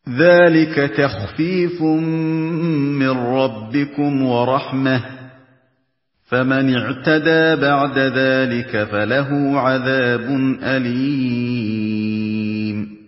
ذلك تخفيف من ربكم ورحمة، فمن اعتدى بعد ذلك فله عذاب أليم.